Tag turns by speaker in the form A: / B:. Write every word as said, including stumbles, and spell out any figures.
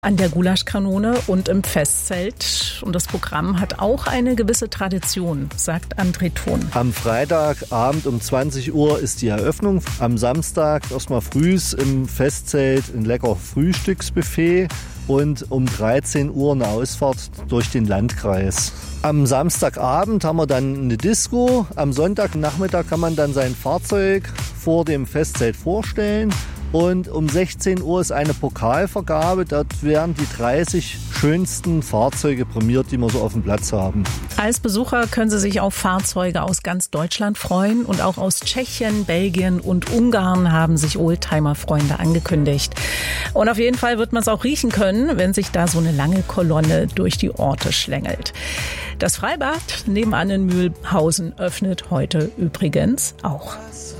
A: An der Gulaschkanone und im Festzelt. Und das Programm hat auch eine gewisse Tradition, sagt André Thon.
B: Am Freitagabend um zwanzig Uhr ist die Eröffnung. Am Samstag erstmal frühs im Festzelt ein lecker Frühstücksbuffet und um dreizehn Uhr eine Ausfahrt durch den Landkreis. Am Samstagabend haben wir dann eine Disco. Am Sonntagnachmittag kann man dann sein Fahrzeug vor dem Festzelt vorstellen. Und um sechzehn Uhr ist eine Pokalvergabe. Dort werden die dreißig schönsten Fahrzeuge prämiert, die wir so auf dem Platz haben.
A: Als Besucher können Sie sich auf Fahrzeuge aus ganz Deutschland freuen. Und auch aus Tschechien, Belgien und Ungarn haben sich Oldtimer-Freunde angekündigt. Und auf jeden Fall wird man es auch riechen können, wenn sich da so eine lange Kolonne durch die Orte schlängelt. Das Freibad nebenan in Mühlhausen öffnet heute übrigens auch.